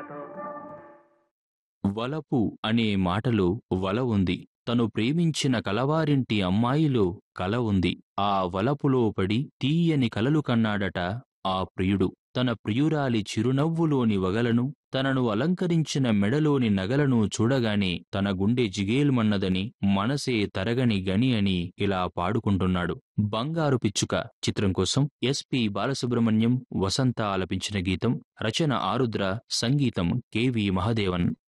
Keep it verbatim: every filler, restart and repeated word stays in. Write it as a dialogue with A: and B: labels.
A: వలపు అనే మాటలో వల ఉంది. తను ప్రేమించిన కలవారింటి అమ్మాయిలో కల ఉంది. ఆ వలపులో పడి తీయని కలలు కన్నాడట ఆ ప్రియుడు. తన ప్రియురాలి చిరునవ్వులోని వగలను, తనను అలంకరించిన మెడలోని నగలను చూడగానే తన గుండె జిగేల్మన్నదని, మనసే తరగని గని అని ఇలా పాడుకుంటున్నాడు. బంగారు పిచ్చుక చిత్రం కోసం ఎస్పి బాలసుబ్రహ్మణ్యం, వసంత ఆలపించిన గీతం. రచన ఆరుద్ర, సంగీతం కెవి మహదేవన్.